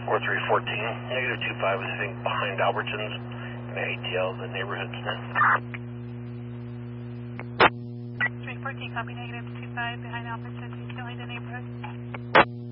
4314, negative 25 is heading behind Albertsons and ATL, the neighborhood's near. 314, copy negative 25 behind Albertsons, ATL, the neighborhood.